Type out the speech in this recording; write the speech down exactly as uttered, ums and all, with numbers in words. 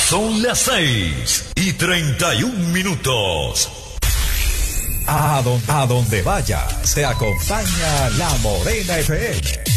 Son las seis y treinta y un minutos. A donde, a donde vayas, te acompaña La Morena F M.